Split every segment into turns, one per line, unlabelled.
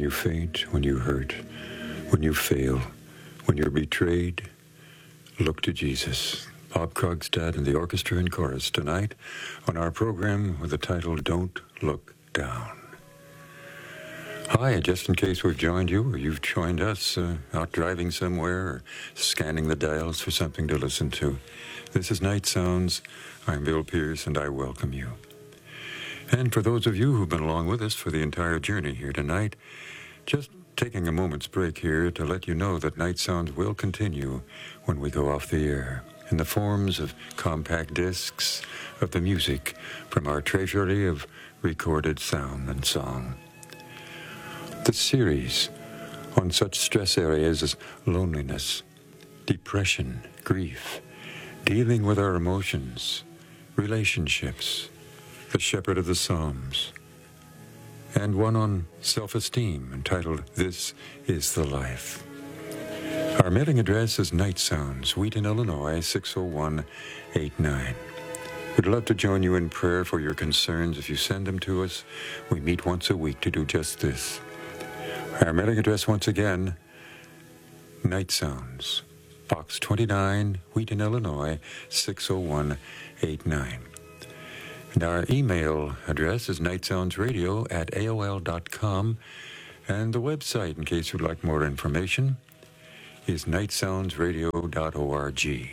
you faint, when you hurt, when you fail, when you're betrayed, look to Jesus. Bob Krogstad and the orchestra and chorus tonight on our program with the title Don't Look Down. Hi, just in case we've joined you or you've joined us out driving somewhere or scanning the dials for something to listen to. This is Night Sounds. I'm Bill Pierce and I welcome you. And for those of you who've been along with us for the entire journey here tonight, just taking a moment's break here to let you know that Night Sounds will continue when we go off the air in the forms of compact discs of the music from our treasury of recorded sound and song. The series on such stress areas as loneliness, depression, grief, dealing with our emotions, relationships, the Shepherd of the Psalms, and one on self-esteem entitled This is the Life. Our mailing address is Night Sounds, Wheaton, Illinois, 60189. We'd love to join you in prayer for your concerns. If you send them to us, we meet once a week to do just this. Our mailing address once again, Night Sounds, Box 29, Wheaton, Illinois, 60189. And our email address is nightsoundsradio@aol.com. And the website, in case you'd like more information, is nightsoundsradio.org.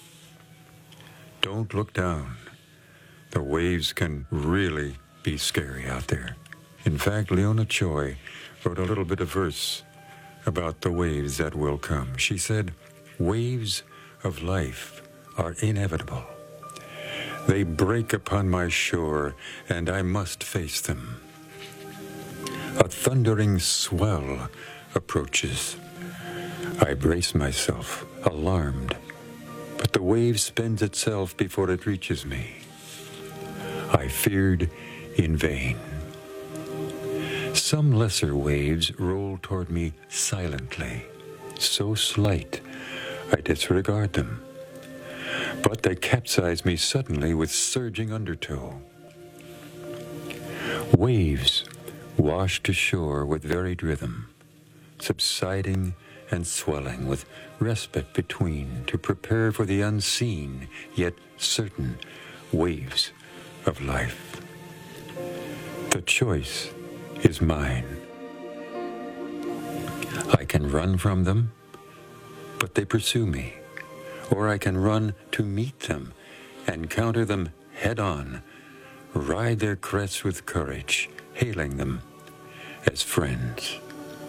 Don't look down. The waves can really be scary out there. In fact, Leona Choi wrote a little bit of verse about the waves that will come. She said, "Waves of life are inevitable. They break upon my shore, and I must face them. A thundering swell approaches. I brace myself, alarmed, but the wave spins itself before it reaches me. I feared in vain. Some lesser waves roll toward me silently, so slight I disregard them. But they capsize me suddenly with surging undertow. Waves wash to shore with varied rhythm, subsiding and swelling with respite between to prepare for the unseen yet certain waves of life. The choice is mine. I can run from them, but they pursue me. Or I can run to meet them and counter them head-on, ride their crests with courage, hailing them as friends.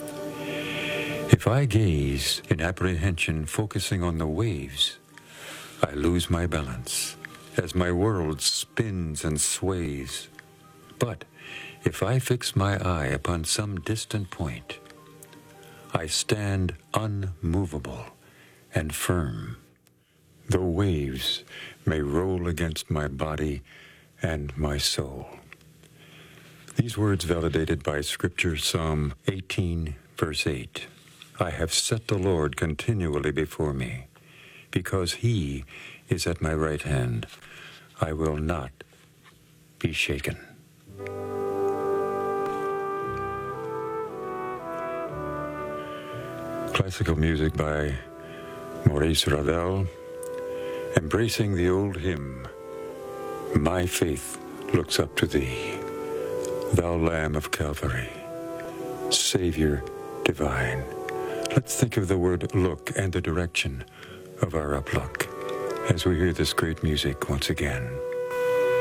If I gaze in apprehension, focusing on the waves, I lose my balance as my world spins and sways. But if I fix my eye upon some distant point, I stand unmovable and firm. The waves may roll against my body and my soul." These words validated by Scripture, Psalm 18, verse 8. "I have set the Lord continually before me. Because he is at my right hand, I will not be shaken." Classical music by Maurice Ravel, embracing the old hymn, "My faith looks up to thee, thou Lamb of Calvary, Savior divine." Let's think of the word look and the direction of our uplook as we hear this great music once again.